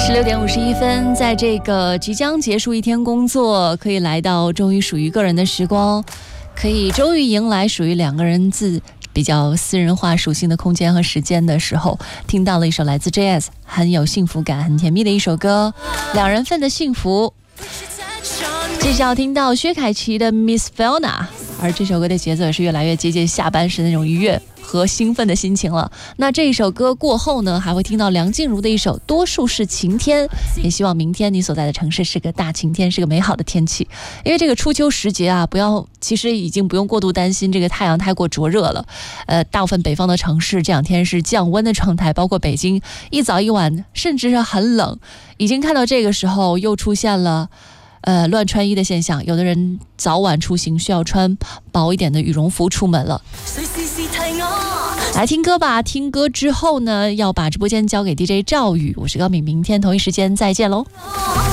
16:51，在这个即将结束一天工作，可以来到终于属于个人的时光，可以终于迎来属于两个人比较私人化属性的空间和时间的时候，听到了一首来自 JS 很有幸福感很甜蜜的一首歌，两人份的幸福。接着要听到薛凯琪的 Miss Fiona， 而这首歌的节奏也是越来越接近下班时那种愉悦和兴奋的心情了。那这一首歌过后呢，还会听到梁静茹的一首多数是晴天，也希望明天你所在的城市是个大晴天，是个美好的天气。因为这个初秋时节啊，其实已经不用过度担心这个太阳太过灼热了。大部分北方的城市这两天是降温的状态，包括北京一早一晚甚至是很冷，已经看到这个时候又出现了乱穿衣的现象，有的人早晚出行需要穿薄一点的羽绒服出门了。来听歌吧，听歌之后呢，要把直播间交给 DJ 赵宇，我是高敏，明天同一时间再见喽。